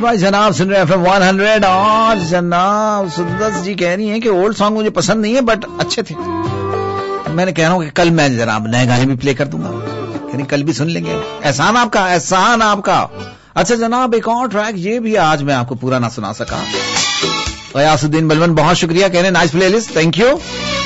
भाई जनाब सुन रहे FM 100 और जनाब सुंदर जी कह रही हैं कि ओल्ड सॉन्ग मुझे पसंद नहीं है बट अच्छे थे। मैंने कह रहा हूँ कि कल मैं जनाब नए गाने भी प्ले कर दूंगा, यानी कल भी सुन लेंगे। एहसान आपका, एहसान आपका। अच्छा जनाब एक और ट्रैक ये भी आज मैं आपको पूरा ना सुना सका। गयासुद्दीन बलवन बहुत शुक्रिया, कह रहे नाइस प्लेलिस्ट, थैंक यू।